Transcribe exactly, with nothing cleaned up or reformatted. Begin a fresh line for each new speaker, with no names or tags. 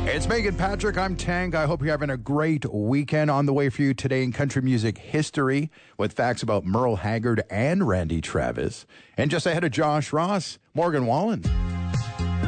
It's Megan Patrick. I'm Tank. I hope you're having a great weekend. On the way for you today in country music history with facts about Merle Haggard and Randy Travis. And just ahead of Josh Ross, Morgan Wallen.